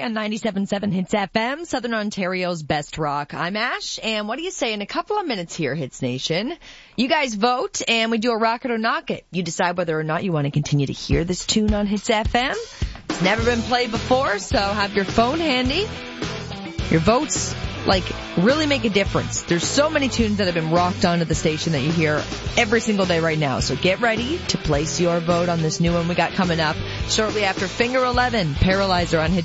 Sky on 97.7 Hits FM, Southern Ontario's best rock. I'm Ash, and what do you say in a couple of minutes here, Hits Nation? You guys vote, and we do a rock it or knock it. You decide whether or not you want to continue to hear this tune on Hits FM. It's never been played before, so have your phone handy. Your votes, really make a difference. There's so many tunes that have been rocked onto the station that you hear every single day right now. So get ready to place your vote on this new one we got coming up shortly after Finger 11, Paralyzer on Hits.